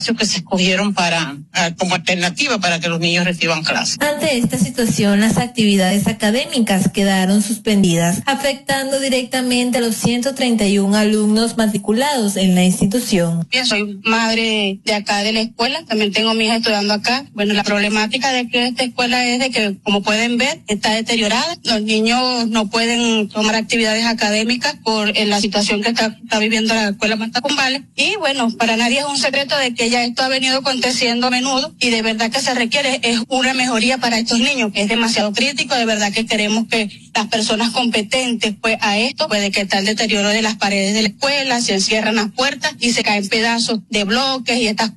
que se escogieron como alternativa para que los niños reciban clases. Ante esta situación, las actividades académicas quedaron suspendidas, afectando directamente a los 131 alumnos matriculados en la institución. Yo soy madre de acá de la escuela, también tengo a mi hija estudiando acá. Bueno, la problemática de que esta escuela es de que, como pueden ver, está deteriorada. Los niños no pueden tomar actividades académicas por la situación que está viviendo la escuela Marta Cumbales. Y bueno, para nadie es un secreto de que ya esto ha venido aconteciendo a menudo y de verdad que se requiere es una mejoría para estos niños, que es demasiado crítico. De verdad que queremos que las personas competentes pues a esto, pues de que está el deterioro de las paredes de la escuela, se encierran las puertas y se caen pedazos de bloques y estas